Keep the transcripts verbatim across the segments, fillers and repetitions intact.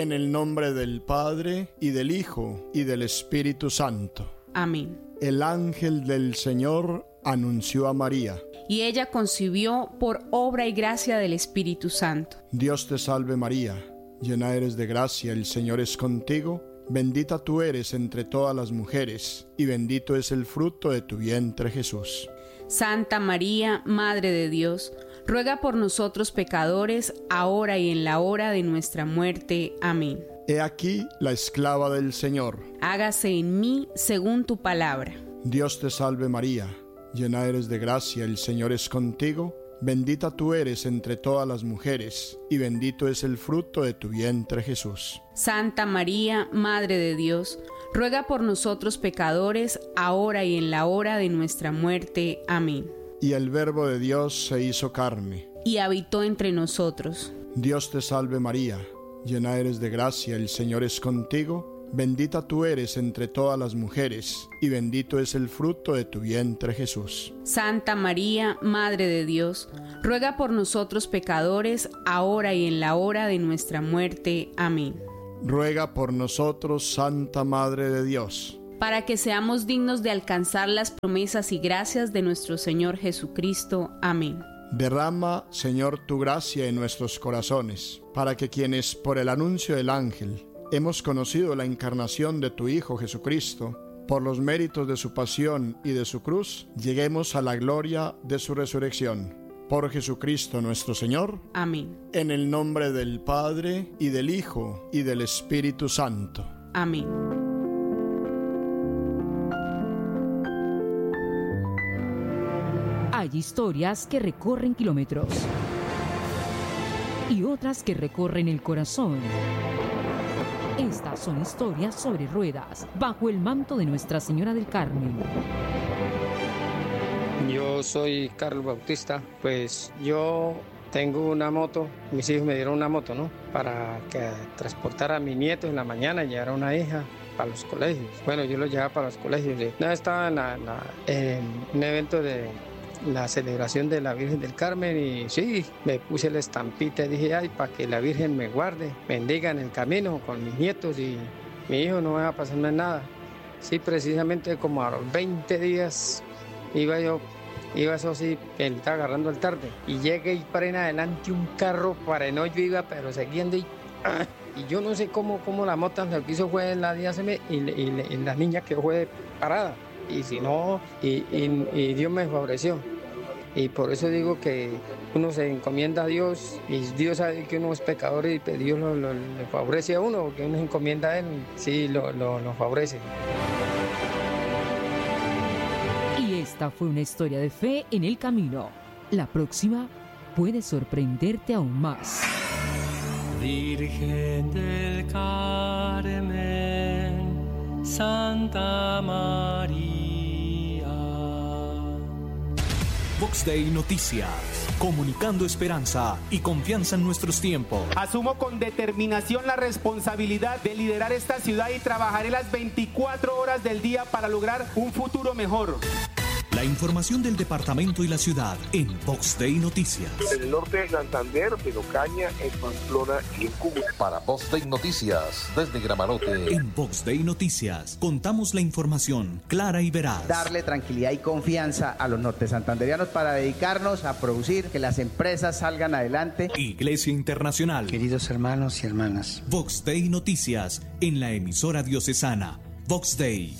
En el nombre del Padre, y del Hijo, y del Espíritu Santo. Amén. El ángel del Señor anunció a María. Y ella concibió por obra y gracia del Espíritu Santo. Dios te salve María, llena eres de gracia, el Señor es contigo. Bendita tú eres entre todas las mujeres, y bendito es el fruto de tu vientre Jesús. Santa María, Madre de Dios, ruega por nosotros pecadores, ahora y en la hora de nuestra muerte. Amén. He aquí la esclava del Señor. Hágase en mí según tu palabra. Dios te salve María, llena eres de gracia, el Señor es contigo. Bendita tú eres entre todas las mujeres, y bendito es el fruto de tu vientre Jesús. Santa María, Madre de Dios, ruega por nosotros pecadores, ahora y en la hora de nuestra muerte. Amén. Y el Verbo de Dios se hizo carne, y habitó entre nosotros. Dios te salve María, llena eres de gracia, el Señor es contigo. Bendita tú eres entre todas las mujeres, y bendito es el fruto de tu vientre Jesús. Santa María, Madre de Dios, ruega por nosotros pecadores, ahora y en la hora de nuestra muerte. Amén. Ruega por nosotros, Santa Madre de Dios, para que seamos dignos de alcanzar las promesas y gracias de nuestro Señor Jesucristo. Amén. Derrama, Señor, tu gracia en nuestros corazones, para que quienes por el anuncio del ángel hemos conocido la encarnación de tu Hijo Jesucristo, por los méritos de su pasión y de su cruz, lleguemos a la gloria de su resurrección. Por Jesucristo nuestro Señor. Amén. En el nombre del Padre, y del Hijo, y del Espíritu Santo. Amén. Hay historias que recorren kilómetros y otras que recorren el corazón. Estas son historias sobre ruedas, bajo el manto de Nuestra Señora del Carmen. Yo soy Carlos Bautista, pues yo tengo una moto, mis hijos me dieron una moto, ¿no? Para que transportara a mi nieto en la mañana y llevara a una hija para los colegios. Bueno, yo lo llevaba para los colegios. Una vez estaba en, la, la, en un evento de la celebración de la Virgen del Carmen y sí, me puse la estampita y dije, ay, para que la Virgen me guarde, bendiga en el camino con mis nietos y mi hijo no va a pasarme nada. Sí, precisamente como a los veinte días iba yo, iba eso sí, él estaba agarrando el tarde y llegué y paré en adelante un carro, paré, no, yo iba pero siguiendo y, ¡ah! Y yo no sé cómo, cómo la moto lo que hizo fue la diáseme y, y, y la niña que fue parada. Y si no, y, y, y Dios me favoreció. Y por eso digo que uno se encomienda a Dios y Dios sabe que uno es pecador y Dios lo, lo, lo favorece a uno, porque uno se encomienda a Él, sí, lo, lo, lo favorece. Y esta fue una historia de fe en el camino. La próxima puede sorprenderte aún más. Virgen del Carmen, Santa María. Vox Day Noticias, comunicando esperanza y confianza en nuestros tiempos. Asumo con determinación la responsabilidad de liderar esta ciudad y trabajaré las veinticuatro horas del día para lograr un futuro mejor. La información del departamento y la ciudad en Vox Day Noticias. En el norte de Santander, en Ocaña, en Pamplona y en Cúcuta. Para Vox Day Noticias, desde Gramarote. En Vox Day Noticias, contamos la información clara y veraz. Darle tranquilidad y confianza a los norte santanderianos para dedicarnos a producir que las empresas salgan adelante. Iglesia Internacional. Queridos hermanos y hermanas. Vox Day Noticias, en la emisora diocesana. Vox Day.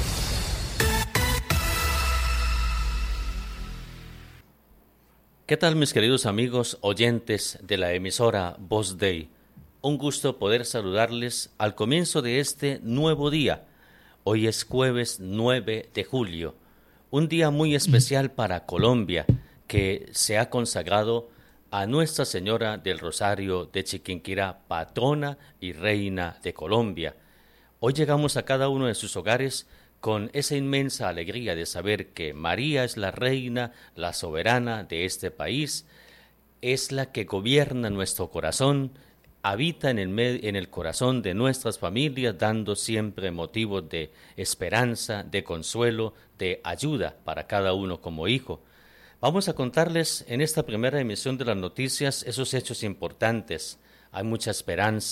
¿Qué tal, mis queridos amigos oyentes de la emisora Vox Day? Un gusto poder saludarles al comienzo de este nuevo día. Hoy es jueves nueve de julio, un día muy especial para Colombia, que se ha consagrado a Nuestra Señora del Rosario de Chiquinquirá, patrona y reina de Colombia. Hoy llegamos a cada uno de sus hogares con esa inmensa alegría de saber que María es la reina, la soberana de este país, es la que gobierna nuestro corazón, habita en el, med- en el corazón de nuestras familias, dando siempre motivos de esperanza, de consuelo, de ayuda para cada uno como hijo. Vamos a contarles en esta primera emisión de las noticias esos hechos importantes. Hay mucha esperanza,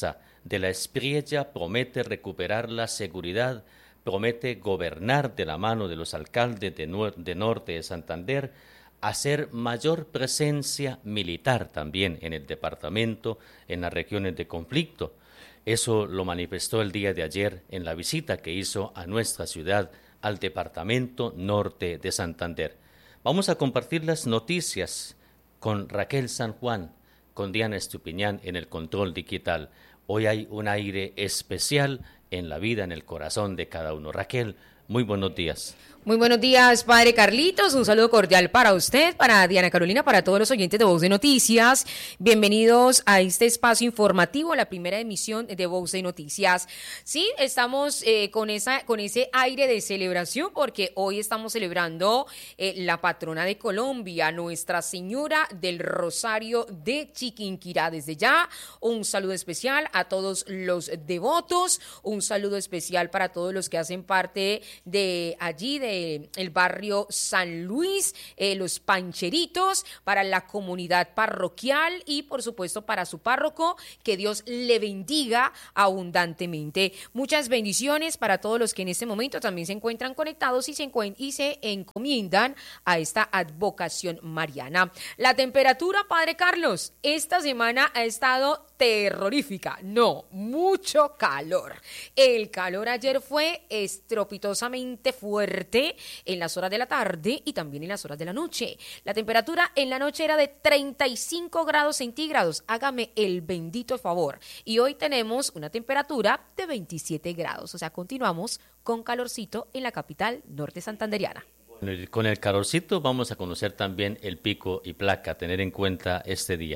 de la Espriella promete recuperar la seguridad, promete gobernar de la mano de los alcaldes de, nor- de norte de Santander, hacer mayor presencia militar también en el departamento, en las regiones de conflicto. Eso lo manifestó el día de ayer en la visita que hizo a nuestra ciudad, al departamento norte de Santander. Vamos a compartir las noticias con Raquel San Juan, con Diana Estupiñán en el control digital. Hoy hay un aire especial en la vida, en el corazón de cada uno. Raquel, muy buenos días. Muy buenos días, padre Carlitos, un saludo cordial para usted, para Diana Carolina, para todos los oyentes de Voz de Noticias. Bienvenidos a este espacio informativo, la primera emisión de Voz de Noticias. Sí, estamos eh, con esa, con ese aire de celebración porque hoy estamos celebrando eh, la patrona de Colombia, Nuestra Señora del Rosario de Chiquinquirá. Desde ya, un saludo especial a todos los devotos, un saludo especial para todos los que hacen parte de allí, de el barrio San Luis, eh, los Pancheritos, para la comunidad parroquial y por supuesto para su párroco, que Dios le bendiga abundantemente. Muchas bendiciones para todos los que en este momento también se encuentran conectados y se, encuent- y se encomiendan a esta advocación mariana. La temperatura, padre Carlos, esta semana ha estado terrorífica, no, mucho calor. El calor ayer fue estrepitosamente fuerte en las horas de la tarde y también en las horas de la noche. La temperatura en la noche era de treinta y cinco grados centígrados, hágame el bendito favor. Y hoy tenemos una temperatura de veintisiete grados, o sea, continuamos con calorcito en la capital norte santanderiana. Con el calorcito vamos a conocer también el pico y placa, tener en cuenta este día.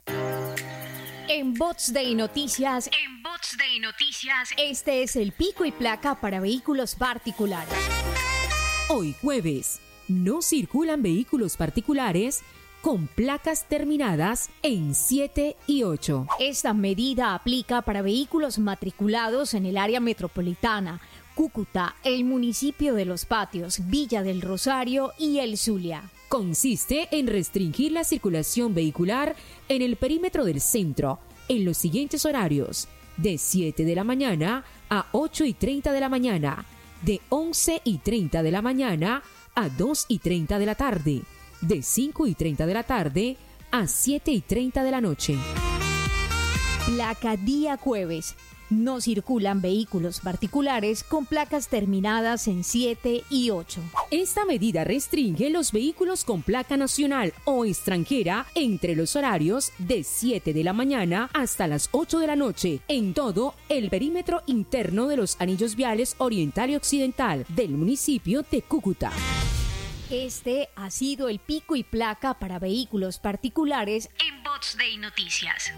En Voz de Noticias, en Voz de Noticias, este es el pico y placa para vehículos particulares. Hoy jueves, no circulan vehículos particulares con placas terminadas en siete y ocho. Esta medida aplica para vehículos matriculados en el área metropolitana, Cúcuta, el municipio de Los Patios, Villa del Rosario y El Zulia. Consiste en restringir la circulación vehicular en el perímetro del centro en los siguientes horarios: de siete de la mañana a ocho y treinta de la mañana, de once y treinta de la mañana a dos y treinta de la tarde, de cinco y treinta de la tarde a siete y treinta de la noche. Placa día jueves. No circulan vehículos particulares con placas terminadas en siete y ocho. Esta medida restringe los vehículos con placa nacional o extranjera entre los horarios de siete de la mañana hasta las ocho de la noche en todo el perímetro interno de los anillos viales oriental y occidental del municipio de Cúcuta. Este ha sido el pico y placa para vehículos particulares en Voz de Noticias.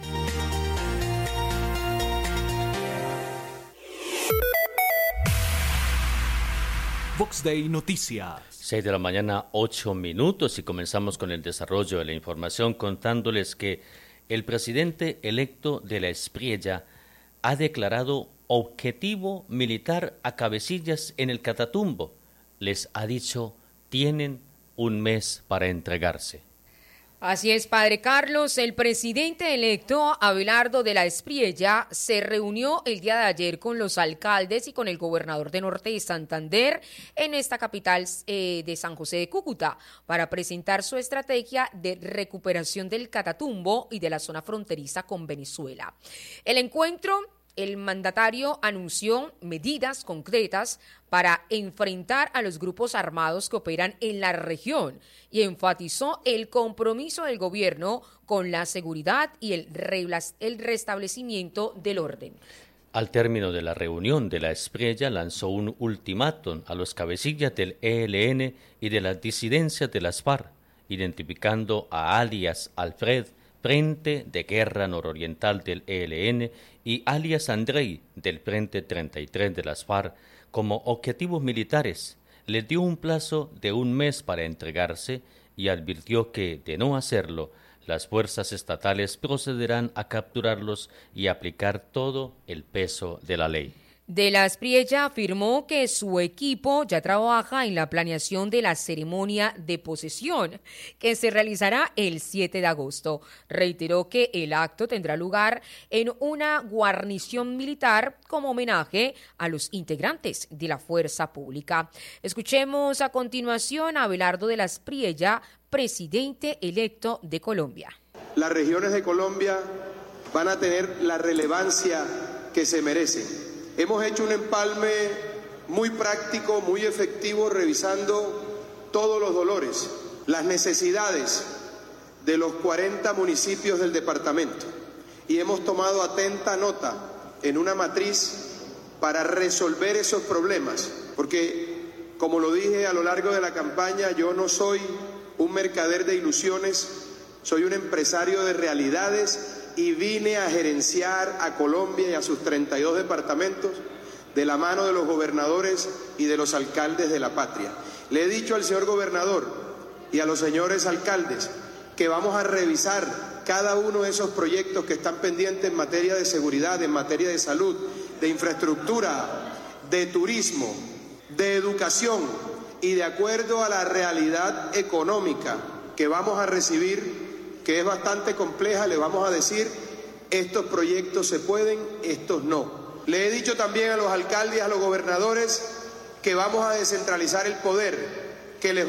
Vox Day Noticias. seis de la mañana, ocho minutos y comenzamos con el desarrollo de la información contándoles que el presidente electo de la Espriella ha declarado objetivo militar a cabecillas en el Catatumbo. Les ha dicho, tienen un mes para entregarse. Así es, padre Carlos. El presidente electo, Abelardo de la Espriella, se reunió el día de ayer con los alcaldes y con el gobernador de Norte de Santander en esta capital eh, de San José de Cúcuta para presentar su estrategia de recuperación del Catatumbo y de la zona fronteriza con Venezuela. El encuentro, el mandatario anunció medidas concretas para enfrentar a los grupos armados que operan en la región y enfatizó el compromiso del gobierno con la seguridad y el, el restablecimiento del orden. Al término de la reunión de la Espriella lanzó un ultimátum a los cabecillas del E L N y de las disidencias de las FARC, identificando a alias Alfred, Frente de Guerra Nororiental del E L N, y alias Andrei del Frente treinta y tres de las FARC como objetivos militares. Les dio un plazo de un mes para entregarse y advirtió que, de no hacerlo, las fuerzas estatales procederán a capturarlos y aplicar todo el peso de la ley. De la Espriella afirmó que su equipo ya trabaja en la planeación de la ceremonia de posesión, que se realizará el siete de agosto. Reiteró que el acto tendrá lugar en una guarnición militar como homenaje a los integrantes de la fuerza pública. Escuchemos a continuación a Abelardo de la Espriella, presidente electo de Colombia. Las regiones de Colombia van a tener la relevancia que se merecen. Hemos hecho un empalme muy práctico, muy efectivo, revisando todos los dolores, las necesidades de los cuarenta municipios del departamento, y hemos tomado atenta nota en una matriz para resolver esos problemas, porque, como lo dije a lo largo de la campaña, yo no soy un mercader de ilusiones, soy un empresario de realidades y vine a gerenciar a Colombia y a sus treinta y dos departamentos de la mano de los gobernadores y de los alcaldes de la patria. Le he dicho al señor gobernador y a los señores alcaldes que vamos a revisar cada uno de esos proyectos que están pendientes en materia de seguridad, en materia de salud, de infraestructura, de turismo, de educación, y de acuerdo a la realidad económica que vamos a recibir, que es bastante compleja, le vamos a decir, estos proyectos se pueden, estos no. Le he dicho también a los alcaldes y a los gobernadores que vamos a descentralizar el poder, que les